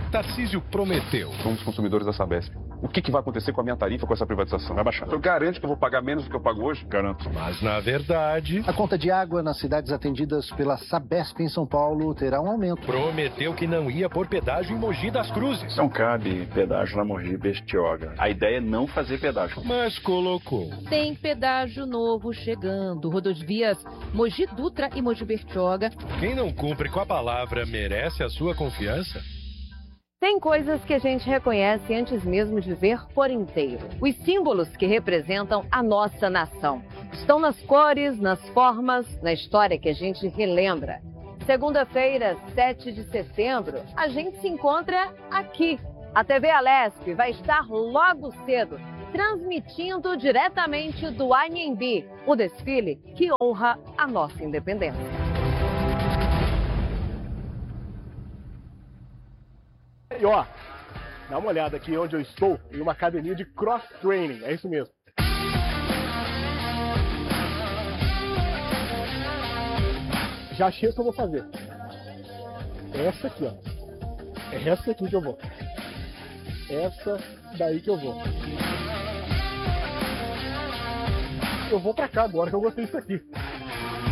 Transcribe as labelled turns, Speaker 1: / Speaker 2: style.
Speaker 1: Tarcísio prometeu.
Speaker 2: Somos consumidores da Sabesp. O que vai acontecer com a minha tarifa com essa privatização? Vai baixar. Eu garanto que eu vou pagar menos do que eu pago hoje? Garanto.
Speaker 1: Mas, na verdade...
Speaker 3: A conta de água nas cidades atendidas pela Sabesp em São Paulo terá um aumento.
Speaker 1: Prometeu que não ia pôr pedágio em Mogi das Cruzes.
Speaker 4: Não cabe pedágio na Mogi Bertioga. A ideia é não fazer pedágio.
Speaker 1: Mas colocou.
Speaker 5: Tem pedágio novo chegando. Rodovias Mogi Dutra e Mogi Bertioga.
Speaker 1: Quem não cumpre com a palavra merece a sua confiança?
Speaker 6: Tem coisas que a gente reconhece antes mesmo de ver por inteiro. Os símbolos que representam a nossa nação. Estão nas cores, nas formas, na história que a gente relembra. Segunda-feira, 7 de setembro, a gente se encontra aqui. A TV Alesp vai estar logo cedo, transmitindo diretamente do Anhembi, o desfile que honra a nossa independência.
Speaker 7: E ó, dá uma olhada aqui onde eu estou, em uma academia de cross-training, é isso mesmo. Já achei o que eu vou fazer. É essa aqui, ó. É essa aqui que eu vou. Essa daí que eu vou. Eu vou pra cá agora que eu gostei disso aqui.